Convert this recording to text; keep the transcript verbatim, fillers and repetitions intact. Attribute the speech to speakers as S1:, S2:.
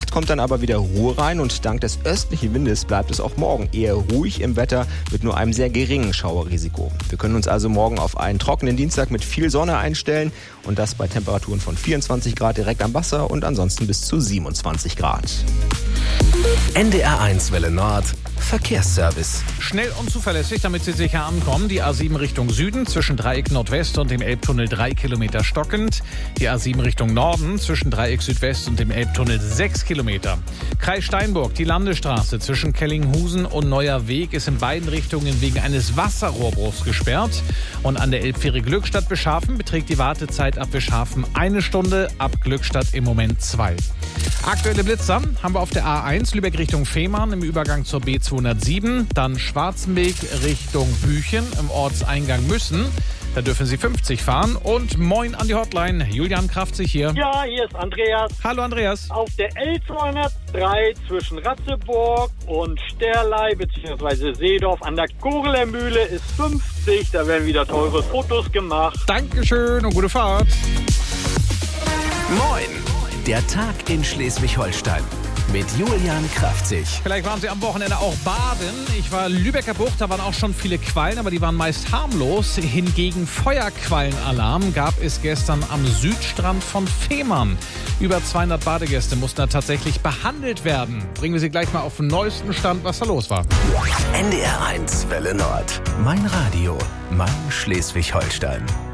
S1: Nacht kommt dann aber wieder Ruhe rein und dank des östlichen Windes bleibt es auch morgen eher ruhig im Wetter mit nur einem sehr geringen Schauerrisiko. Wir können uns also morgen auf einen trockenen Dienstag mit viel Sonne einstellen und das bei Temperaturen von vierundzwanzig Grad direkt am Wasser und ansonsten bis zu siebenundzwanzig Grad.
S2: N D R eins Welle Nord Verkehrsservice.
S3: Schnell und zuverlässig, damit Sie sicher ankommen. Die A sieben Richtung Süden zwischen Dreieck Nordwest und dem Elbtunnel drei Kilometer stockend. Die A sieben Richtung Norden zwischen Dreieck Südwest und dem Elbtunnel sechs Kilometer. Kreis Steinburg, die Landesstraße zwischen Kellinghusen und Neuer Weg ist in beiden Richtungen wegen eines Wasserrohrbruchs gesperrt. Und an der Elbfähre Glückstadt Bischhafen beträgt die Wartezeit ab Bischhafen eine Stunde, ab Glückstadt im Moment zwei. Aktuelle Blitzer haben wir auf der A eins Lübeck Richtung Fehmarn im Übergang zur B zweihundertsieben, dann Schwarzenbeek Richtung Büchen im Ortseingang Müssen. Da dürfen Sie fünfzig fahren. Und moin an die Hotline. Julian Kraftzig hier.
S4: Ja, hier ist Andreas.
S3: Hallo Andreas.
S4: Auf der L zweihundertdrei zwischen Ratzeburg und Sterlei bzw. Seedorf an der Koreler Mühle ist fünfzig. Da werden wieder teure Fotos gemacht.
S3: Dankeschön und gute Fahrt.
S2: Moin. Der Tag in Schleswig-Holstein mit Julian Kraftzig.
S3: Vielleicht waren Sie am Wochenende auch baden. Ich war Lübecker Bucht, da waren auch schon viele Quallen, aber die waren meist harmlos. Hingegen Feuerquallenalarm gab es gestern am Südstrand von Fehmarn. Über zweihundert Badegäste mussten da tatsächlich behandelt werden. Bringen wir Sie gleich mal auf den neuesten Stand, was da los war.
S2: N D R eins Welle Nord. Mein Radio, mein Schleswig-Holstein.